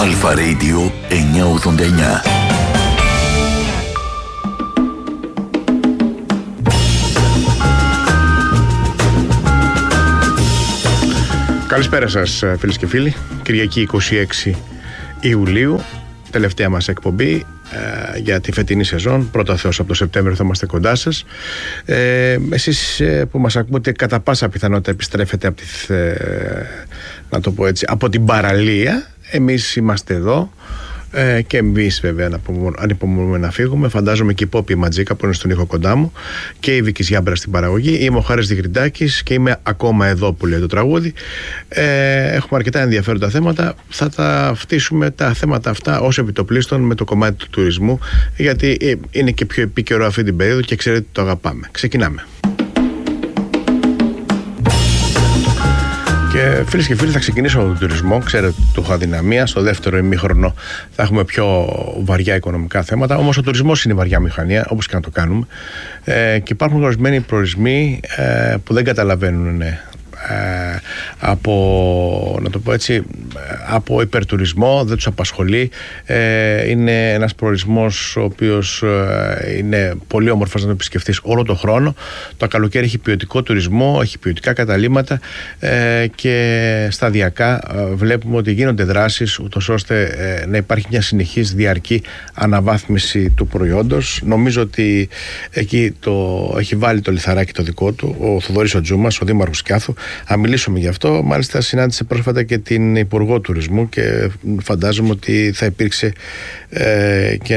Αλφα Radio 989. Καλησπέρα σας φίλες και φίλοι. Κυριακή 26 Ιουλίου, τελευταία μας εκπομπή για τη φετινή σεζόν. Πρώτα Θεός, από το Σεπτέμβριο θα είμαστε κοντά σας. Εσείς που μας ακούτε, κατά πάσα πιθανότητα επιστρέφετε από να το πω έτσι, από την παραλία. Εμείς είμαστε εδώ και εμείς βέβαια ανυπομονούμε να φύγουμε. Φαντάζομαι και η Πόπη Ματζίκα που είναι στον ήχο κοντά μου και η Βίκης Γιάμπρα στην παραγωγή. Είμαι ο Χάρης Διγριντάκης και είμαι ακόμα εδώ που λέει το τραγούδι. Έχουμε αρκετά ενδιαφέροντα θέματα. Θα τα φτύσουμε τα θέματα αυτά ως επιτοπλίστων με το κομμάτι του τουρισμού, γιατί είναι και πιο επίκαιρο αυτή την περίοδο και ξέρετε το αγαπάμε. Ξεκινάμε. Και φίλες και φίλοι, θα ξεκινήσω με τον τουρισμό. Ξέρετε, του έχω αδυναμία. Στο δεύτερο ημίχρονο θα έχουμε πιο βαριά οικονομικά θέματα. Όμως ο τουρισμός είναι βαριά μηχανία, όπως και να το κάνουμε. Και υπάρχουν ορισμένοι προορισμοί που δεν καταλαβαίνουν από, να το πω έτσι, από υπερτουρισμό, δεν τους απασχολεί. Είναι ένας προορισμός ο οποίος είναι πολύ όμορφος να τον επισκεφτείς όλο τον χρόνο. Το καλοκαίρι έχει ποιοτικό τουρισμό, έχει ποιοτικά καταλύματα και σταδιακά βλέπουμε ότι γίνονται δράσεις ούτως ώστε να υπάρχει μια συνεχής διαρκή αναβάθμιση του προϊόντος. Νομίζω ότι εκεί έχει βάλει το λιθαράκι το δικό του ο Θοδωρής ο Τζούμας, ο Δήμαρχος Σκιάθου. Θα μιλήσουμε γι' αυτό. Μάλιστα συνάντησε πρόσφατα και την Υπουργό Τουρισμού και φαντάζομαι ότι θα υπήρξε και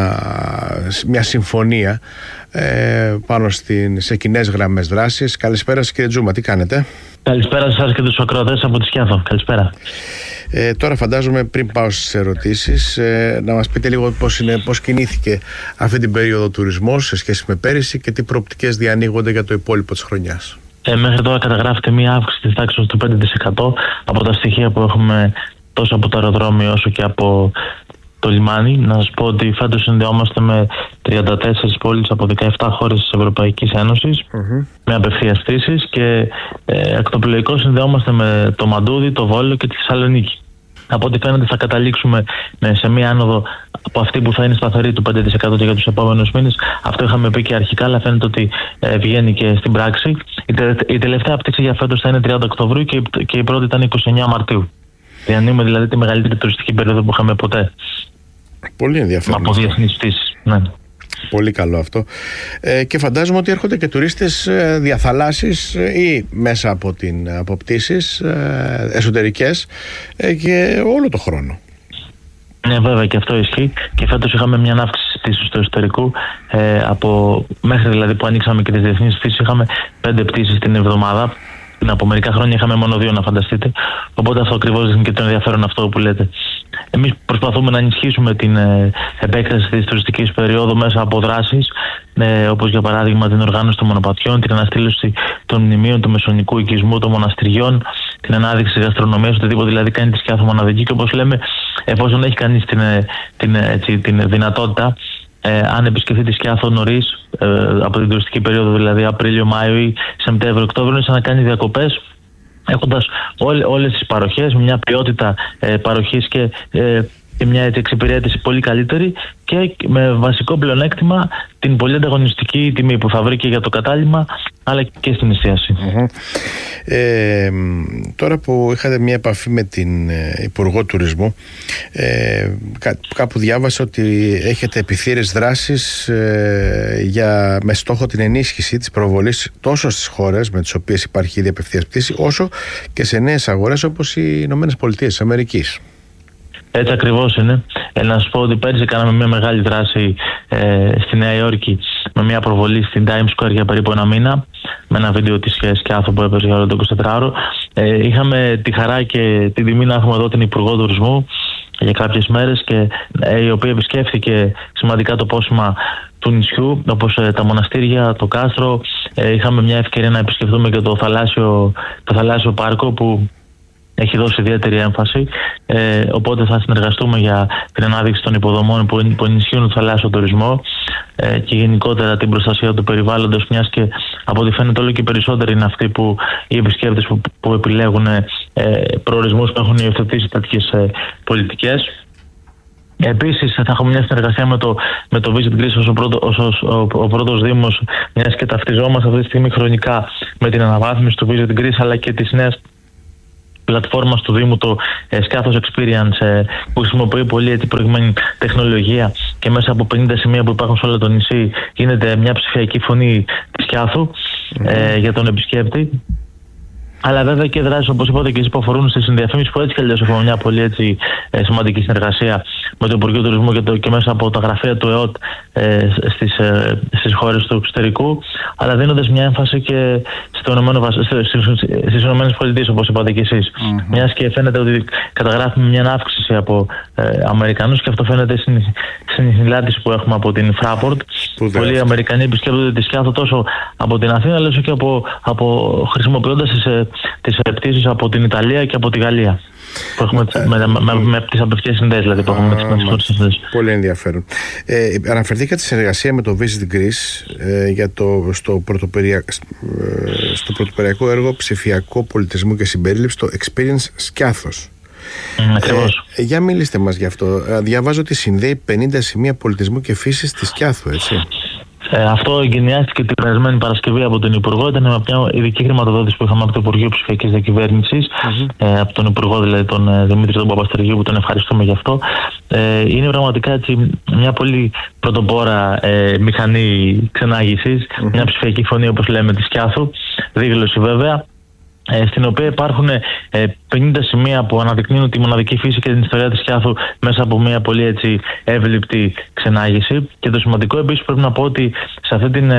μια συμφωνία πάνω σε κοινές γραμμές δράσης. Καλησπέρα σας κύριε Τζούμα, τι κάνετε? Καλησπέρα σας και τους ακροατές από τη Σκιάθο. Καλησπέρα. Τώρα φαντάζομαι, πριν πάω στις ερωτήσεις, να μας πείτε λίγο πώς κινήθηκε αυτή την περίοδο τουρισμός σε σχέση με πέρυσι και τι προοπτικές διανοίγονται για το υπόλοιπο της χρονιάς. Μέχρι τώρα καταγράφεται μια αύξηση της τάξης του 5% από τα στοιχεία που έχουμε τόσο από το αεροδρόμιο όσο και από το λιμάνι. Να σας πω ότι φέτος συνδεόμαστε με 34 πόλεις από 17 χώρες της Ευρωπαϊκής Ένωσης με απευθείας πτήσεις και ακτοπλοϊκώς συνδεόμαστε με το Μαντούδι, το Βόλο και τη Θεσσαλονίκη. Από ό,τι φαίνεται θα καταλήξουμε σε μία άνοδο από αυτή που θα είναι σταθερή του 5% για τους επόμενους μήνες. Αυτό είχαμε πει και αρχικά, αλλά φαίνεται ότι βγαίνει και στην πράξη. Η τελευταία πτήση για φέτος θα είναι 30 Οκτωβρίου και η πρώτη ήταν 29 Μαρτίου. Διανύουμε δηλαδή τη μεγαλύτερη τουριστική περίοδο που είχαμε ποτέ. Πολύ ενδιαφέρον. Από διεθνείς πτήσεις. Ναι. Πολύ καλό αυτό. Και φαντάζομαι ότι έρχονται και τουρίστες διαθαλάσσης ή μέσα από πτήσεις εσωτερικές και όλο το χρόνο. Ναι, βέβαια και αυτό ισχύει. Και φέτος είχαμε μια αύξηση πτήσεων στο εσωτερικό. Μέχρι δηλαδή που ανοίξαμε και τις διεθνείς πτήσεις, είχαμε 5 πτήσεις την εβδομάδα. Από μερικά χρόνια είχαμε μόνο 2, να φανταστείτε. Οπότε αυτό ακριβώς δείχνει και το ενδιαφέρον αυτό που λέτε. Εμείς προσπαθούμε να ενισχύσουμε την επέκταση της τουριστικής περίοδου μέσα από δράσεις, όπως για παράδειγμα την οργάνωση των μονοπατιών, την αναστήλωση των μνημείων του μεσονικού οικισμού, των μοναστηριών, την ανάδειξη της γαστρονομίας, οτιδήποτε δηλαδή κάνει τη Σκιάθο μοναδική. Και όπως λέμε, εφόσον έχει κανείς την δυνατότητα, αν επισκεφτεί τη Σκιάθο νωρίς, από την τουριστική περίοδο, δηλαδή Απρίλιο, Μάιο ή Σεπτέμβριο, Οκτώβριο, είναι σαν να κάνει διακοπές, έχοντας όλες τις παροχές, μια ποιότητα παροχής και μια εξυπηρέτηση πολύ καλύτερη και με βασικό πλεονέκτημα την πολύ ανταγωνιστική τιμή που θα βρει και για το κατάλημα αλλά και στην εστίαση. Τώρα που είχατε μια επαφή με την Υπουργό Τουρισμού, κάπου διάβασα ότι έχετε επιθύρες δράσεις με στόχο την ενίσχυση της προβολής τόσο στις χώρες με τις οποίες υπάρχει ήδη απευθείας πτήση, όσο και σε νέες αγορές όπως οι Ηνωμένες Πολιτείες της Αμερικής. Έτσι ακριβώς είναι. Να σας πω ότι πέρυσι κάναμε μια μεγάλη δράση στη Νέα Υόρκη με μια προβολή στην Times Square για περίπου 1 μήνα, με ένα βίντεο της Σκιάθο που έπαιζε για όλο το 24ωρο. Είχαμε τη χαρά και την τιμή να έχουμε εδώ την Υπουργό Τουρισμού για κάποιες μέρες και η οποία επισκέφθηκε σημαντικά το πόσημα του νησιού, όπως τα μοναστήρια, το κάστρο. Είχαμε μια ευκαιρία να επισκεφτούμε και το θαλάσσιο πάρκο που έχει δώσει ιδιαίτερη έμφαση. Οπότε θα συνεργαστούμε για την ανάδειξη των υποδομών που ενισχύουν τον θαλάσσιο τουρισμό και γενικότερα την προστασία του περιβάλλοντος, μιας και από ό,τι φαίνεται όλο και περισσότεροι είναι αυτοί οι επισκέπτες που επιλέγουν προορισμούς που έχουν υιοθετήσει τέτοιες πολιτικές. Επίσης θα έχουμε μια συνεργασία με το Visit Greece ο πρώτος Δήμος, μιας και ταυτιζόμαστε αυτή τη στιγμή χρονικά με την αναβάθμιση του Visit Greece αλλά και της νέας πλατφόρμας του Δήμου, το Σκιάθος Experience, που χρησιμοποιεί πολύ προηγμένη τεχνολογία και μέσα από 50 σημεία που υπάρχουν σε όλο το νησί γίνεται μια ψηφιακή φωνή της Σκιάθου για τον επισκέπτη. Αλλά βέβαια και δράσεις, όπως είπατε και εσείς, που αφορούν στη συνδιαφήμιση, που έτσι κι αλλιώς έχουμε μια πολύ σημαντική συνεργασία με το Υπουργείο Τουρισμού και μέσα από τα γραφεία του ΕΟΤ στις χώρες του εξωτερικού, αλλά δίνοντας μια έμφαση και στις ΗΠΑ, όπως είπατε και εσείς. Μιας και φαίνεται ότι καταγράφουμε μια αύξηση από Αμερικανούς, και αυτό φαίνεται στην συνάντηση που έχουμε από την Fraport. Πολλοί Αμερικανοί επισκέπτονται τη Σκιάθο τόσο από την Αθήνα, αλλά όσο και χρησιμοποιώντας τις πτήσεις από την Ιταλία και από τη Γαλλία. Που έχουμε με τις απευθείας συνδέσεις, δηλαδή που έχουμε με τις συνδέσεις. Πολύ ενδιαφέρον. Αναφερθήκατε στη συνεργασία με το Visit Greece στο πρωτοπεριακό έργο ψηφιακό πολιτισμού και συμπερίληψη, το Experience Σκιάθος. Για μιλήστε μας γι' αυτό. Διαβάζω ότι συνδέει 50 σημεία πολιτισμού και φύσης στη Σκιάθο, έτσι. Αυτό εγκαινιάστηκε την περασμένη Παρασκευή από τον Υπουργό. Ήταν μια ειδική χρηματοδότηση που είχαμε από το Υπουργείο Ψηφιακής Διακυβέρνησης, από τον Υπουργό δηλαδή τον Δημήτρη τον Παπαστεργίου, που τον ευχαριστούμε γι' αυτό. Είναι πραγματικά έτσι μια πολύ πρωτοπόρα μηχανή ξενάγησης, μια ψηφιακή φωνή, όπως λέμε, της Σκιάθου, δίγλωση βέβαια, στην οποία υπάρχουν 50 σημεία που αναδεικνύουν τη μοναδική φύση και την ιστορία της Σκιάθου μέσα από μια πολύ εύληπτη ξενάγηση. Και το σημαντικό επίσης πρέπει να πω ότι σε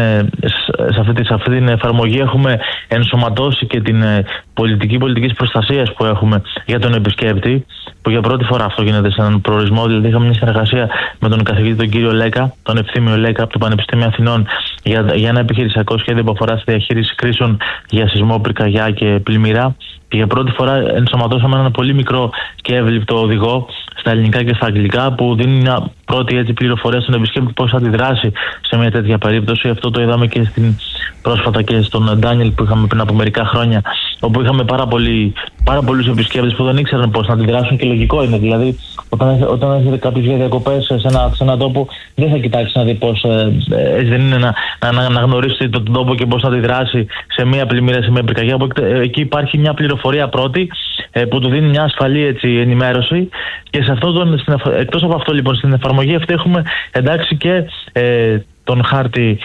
αυτή την εφαρμογή έχουμε ενσωματώσει και την πολιτικής προστασίας που έχουμε για τον επισκέπτη, που για πρώτη φορά αυτό γίνεται σε έναν προορισμό. Δηλαδή είχαμε μια συνεργασία με τον καθηγητή τον κύριο Λέκα, τον Ευθύμιο Λέκα από το Πανεπιστήμιο Αθηνών, για ένα επιχειρησιακό σχέδιο που αφορά στη διαχείριση κρίσεων για σεισμό, πυρκαγιά και πλημμύρα. Και για πρώτη φορά ενσωματώσαμε ένα πολύ μικρό και εύληπτο οδηγό στα ελληνικά και στα αγγλικά, που δίνει μια πρώτη πληροφορία στον επισκέπτη πώς θα αντιδράσει σε μια τέτοια περίπτωση. Αυτό το είδαμε και πρόσφατα και στον Ντάνιελ που είχαμε πριν από μερικά χρόνια, όπου είχαμε πάρα πολλούς επισκέπτες που δεν ήξεραν πώς να αντιδράσουν, και λογικό είναι. Δηλαδή, όταν έρχεται κάποιος για διακοπές σε έναν τόπο, δεν θα κοιτάξει να δει πώς δεν είναι να γνωρίσει τον τόπο και πώς να αντιδράσει σε μια πλημμύρα, σε μια πυρκαγιά. Εκεί υπάρχει μια πληροφορία πρώτη που του δίνει μια ασφαλή ενημέρωση, και εκτός από αυτό λοιπόν στην εφαρμογή αυτή έχουμε εντάξει και τον χάρτη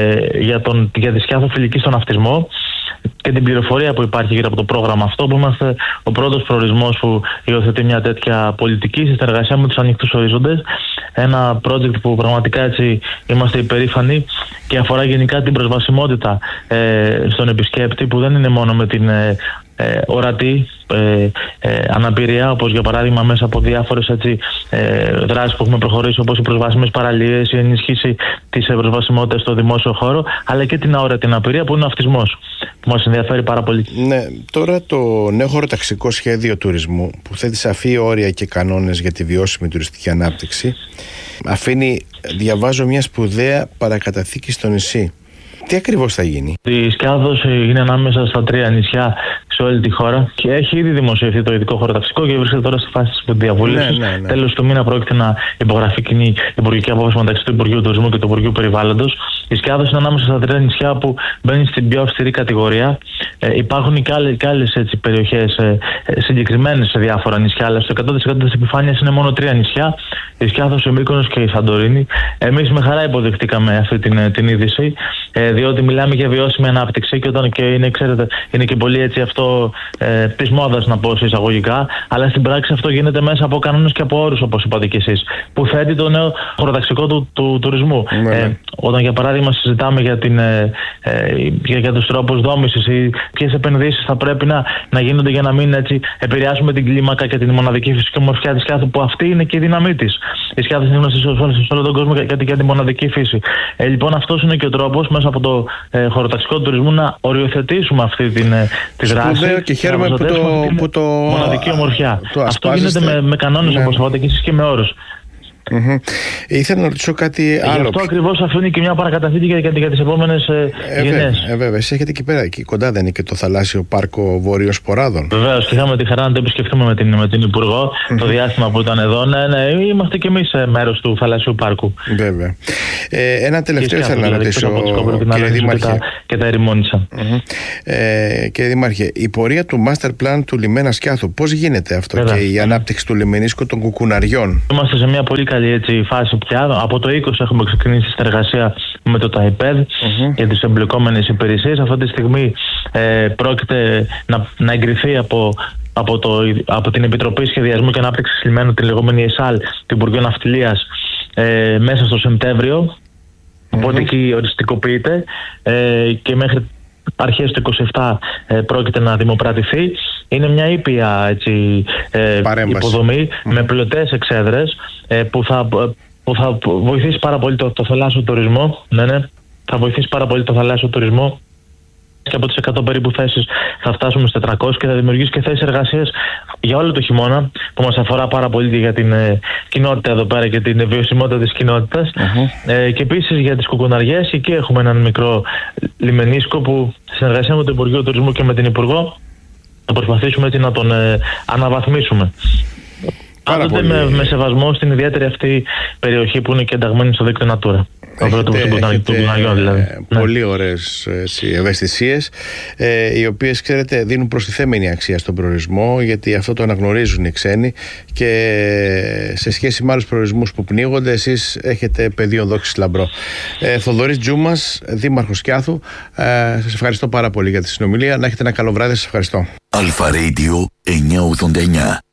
για τη Σκιάθο φιλική στον ναυτισμό και την πληροφορία που υπάρχει γύρω από το πρόγραμμα αυτό, που είμαστε ο πρώτος προορισμός που υιοθετεί μια τέτοια πολιτική σε συνεργασία με τους ανοιχτούς ορίζοντες. Ένα project που πραγματικά είμαστε υπερήφανοι και αφορά γενικά την προσβασιμότητα στον επισκέπτη, που δεν είναι μόνο με την ορατή αναπηρία, όπως για παράδειγμα μέσα από διάφορες δράσεις που έχουμε προχωρήσει, όπως οι προσβάσιμες παραλίες, η ενίσχυση της προσβασιμότητας στο δημόσιο χώρο, αλλά και την αόρατη αναπηρία που είναι ο ναυτισμός, που μας ενδιαφέρει πάρα πολύ. Ναι, τώρα το νέο χωροταξικό σχέδιο τουρισμού, που θέτει σαφή όρια και κανόνες για τη βιώσιμη τουριστική ανάπτυξη, αφήνει, διαβάζω, μια σπουδαία παρακαταθήκη στο νησί. Τι ακριβώς θα γίνει? Η Σκιάθος είναι ανάμεσα στα 3 νησιά σε όλη τη χώρα και έχει ήδη δημοσιευθεί το ειδικό χωροταξικό και βρίσκεται τώρα στη φάση της διαβούλευσης. Ναι. Τέλος του μήνα πρόκειται να υπογραφεί κοινή υπουργική απόφαση μεταξύ του Υπουργείου Τουρισμού και του Υπουργείου Περιβάλλοντος. Η Σκιάθος είναι ανάμεσα στα 3 νησιά που μπαίνει στην πιο αυστηρή κατηγορία. Υπάρχουν και άλλες περιοχές συγκεκριμένες σε διάφορα νησιά, αλλά στο 100% της επιφάνειας είναι μόνο 3 νησιά. Η Σκιάθος, η Μύκονος και η Σαντορίνη. Εμείς με χαρά υποδεχτήκαμε αυτή την είδηση, διότι μιλάμε για βιώσιμη ανάπτυξη και είναι και πολύ αυτό της μόδας, να πω εισαγωγικά, αλλά στην πράξη αυτό γίνεται μέσα από κανόνες και από όρους, όπως είπατε και εσείς, που θέτει το νέο χωροταξικό του τουρισμού. Όταν για παράδειγμα παράδειγμα συζητάμε για τους τρόπους δόμησης ή ποιες επενδύσεις θα πρέπει να γίνονται για να μην έτσι επηρεάσουμε την κλίμακα και την μοναδική φυσική ομορφιά της Σκιάθου, που αυτή είναι και η δύναμή της. Η Σκιάθος είναι γνωστή σε όλο τον κόσμο για τη μοναδική φύση. Λοιπόν, αυτός είναι και ο τρόπος μέσα από το χωροταξικό τουρισμό να οριοθετήσουμε αυτή τη δράση. Και χαίρομαι που το μοναδική ομορφιά. Αυτό γίνεται με κανόνες, όπως είπατε και εσείς, και με όρους. Ήθελα να ρωτήσω κάτι άλλο. Γι' αυτό ακριβώς αφήνει και μια παρακαταθήκη για τις επόμενες γενιές. Βέβαια, εσείς έχετε εκεί πέρα, εκεί κοντά δεν είναι και το θαλάσσιο πάρκο Βόρειος Ποράδων? Βεβαίως, και είχαμε τη χαρά να το επισκεφτούμε με την Υπουργό το διάστημα που ήταν εδώ. Ναι, είμαστε και εμείς μέρος του θαλάσσιου πάρκου. Βέβαια. Ένα τελευταίο ήθελα να ρωτήσω, κύριε Δήμαρχε. Και τα ερημόνησα. Κύριε Δήμαρχε, η πορεία του master plan του λιμένα Σκιάθου, πώς γίνεται αυτό? Βέβαια. Και η ανάπτυξη του λιμενίσκου των κουκουναριών? Είμαστε σε μια πολύ καλή φάση πια. Από το 20 έχουμε ξεκινήσει συνεργασία με το ΤΑΙΠΕΔ για τις εμπλεκόμενες υπηρεσίες. Αυτή τη στιγμή πρόκειται να εγκριθεί από την Επιτροπή Σχεδιασμού και Ανάπτυξης Λιμένου, την λεγόμενη ΕΣΑΛ, του Υπουργείου Ναυτιλίας, μέσα στο Σεπτέμβριο. Οπότε εκεί οριστικοποιείται και μέχρι αρχές του 27 πρόκειται να δημοπρατηθεί. Είναι μια ήπια υποδομή με πλωτές εξέδρες που θα βοηθήσει πάρα πολύ το θαλάσσιο τουρισμό. Ναι, θα βοηθήσει πάρα πολύ το θαλάσσιο τουρισμό. Και από τις 100 περίπου θέσεις θα φτάσουμε στις 400 και θα δημιουργήσει και θέσεις εργασίας για όλο το χειμώνα, που μας αφορά πάρα πολύ για την κοινότητα εδώ πέρα και την βιωσιμότητα της κοινότητας. Και επίσης για τις κουκουναριές, εκεί έχουμε έναν μικρό λιμενίσκο που στη συνεργασία με το Υπουργείο Τουρισμού και με την Υπουργό θα προσπαθήσουμε έτσι να τον αναβαθμίσουμε. Πάντοτε με σεβασμό στην ιδιαίτερη αυτή περιοχή που είναι και ενταγμένη στο δίκτυο Natura. Πολύ ωραίες ευαισθησίες, οι οποίες, ξέρετε, δίνουν προστιθέμενη αξία στον προορισμό, γιατί αυτό το αναγνωρίζουν οι ξένοι και σε σχέση με άλλους προορισμούς που πνίγονται, εσείς έχετε πεδίο δόξης λαμπρό. Θοδωρής Τζούμας, Δήμαρχος Σκιάθου, σας ευχαριστώ πάρα πολύ για τη συνομιλία. Να έχετε ένα καλό βράδυ. Σας ευχαριστώ. Αλφα Radio 989.